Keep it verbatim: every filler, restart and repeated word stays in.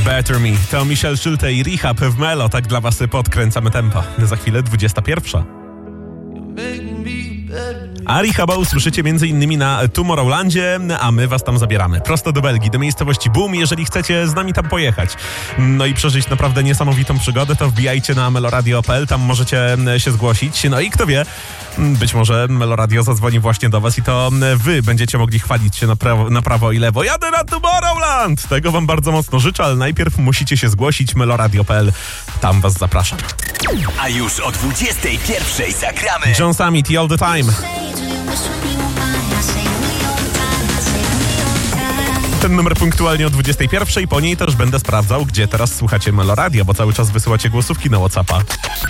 Better Me. To Michel Schulte i Rehab w Melo. Tak dla was podkręcamy tempo. Za chwilę dwudziesta pierwsza. A Rehaba usłyszycie m.in. na Tomorrowlandzie, a my was tam zabieramy. Prosto do Belgii, do miejscowości Boom, jeżeli chcecie z nami tam pojechać. No i przeżyć naprawdę niesamowitą przygodę, to wbijajcie na meloradio kropka p l, tam możecie się zgłosić. No i kto wie, być może Meloradio zadzwoni właśnie do was i to wy będziecie mogli chwalić się na prawo, na prawo i lewo. Jadę na Tomorrowland! Tego wam bardzo mocno życzę, ale najpierw musicie się zgłosić. meloradio kropka p l, tam was zapraszam. A już o dwudziestej pierwszej zagramy John Summit i All the Time. Ten numer punktualnie o dwudziestej pierwszej, po niej też będę sprawdzał, gdzie teraz słuchacie Meloradio, bo cały czas wysyłacie głosówki na WhatsAppa.